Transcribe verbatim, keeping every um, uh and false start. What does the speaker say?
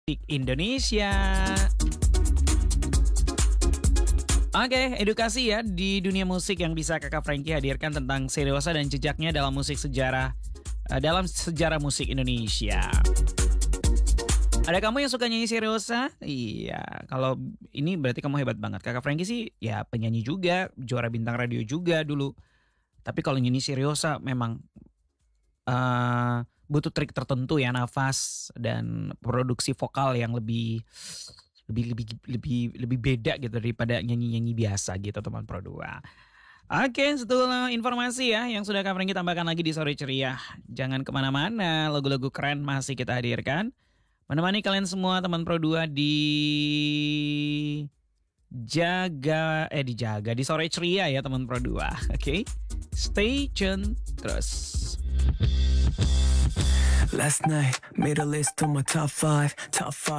musik Indonesia. Oke, edukasi ya di dunia musik yang bisa Kakak Franky hadirkan tentang Seriosa dan jejaknya dalam musik sejarah eh, dalam sejarah musik Indonesia. Ada kamu yang suka nyanyi Seriosa? Iya, kalau ini berarti kamu hebat banget. Kakak Franky sih ya penyanyi juga, juara bintang radio juga dulu. Tapi kalau nyanyi Seriosa memang eh, butuh trik tertentu ya, nafas dan produksi vokal yang lebih lebih lebih lebih lebih beda gitu daripada nyanyi-nyanyi biasa gitu teman Pro dua. Oke, setelah informasi ya yang sudah Kak Franky tambahkan lagi di Sore Ceria. Jangan kemana-mana, lagu-lagu keren masih kita hadirkan. Menemani kalian semua teman Pro dua di jaga eh dijaga di Sore Ceria ya teman Pro dua. Oke. Stay tune terus. Last night made a list of my top five, top five.